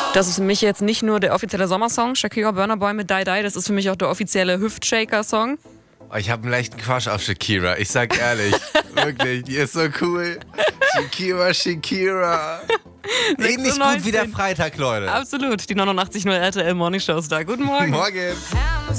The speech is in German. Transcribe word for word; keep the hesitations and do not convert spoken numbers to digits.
Das ist für mich jetzt nicht nur der offizielle Sommersong, Shakira Burna Boy mit Die Die, das ist für mich auch der offizielle Hüftshaker-Song. Ich habe einen leichten Quatsch auf Shakira, ich sag ehrlich. Wirklich, die ist so cool. Shakira, Shakira. Ähnlich gut wie der Freitag, Leute. Absolut, die neunundachtzig Komma null R T L Morning Show ist da. Guten Morgen. Morgen.